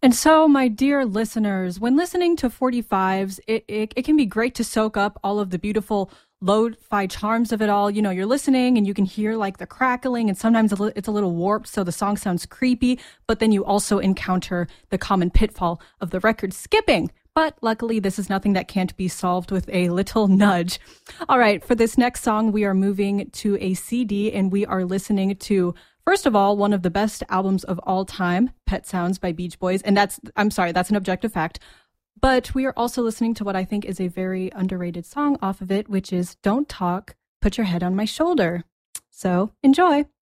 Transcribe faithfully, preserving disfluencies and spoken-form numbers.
And so, my dear listeners, when listening to forty-fives, it, it, it can be great to soak up all of the beautiful lo-fi charms of it all. You know, you're listening and you can hear like the crackling, and sometimes it's a little warped, so the song sounds creepy, but then you also encounter the common pitfall of the record skipping. But luckily, this is nothing that can't be solved with a little nudge. All right, for this next song, we are moving to a C D, and we are listening to, first of all, one of the best albums of all time, Pet Sounds by Beach Boys. And that's, I'm sorry, that's an objective fact. But we are also listening to what I think is a very underrated song off of it, which is Don't Talk, Put Your Head on My Shoulder. So enjoy.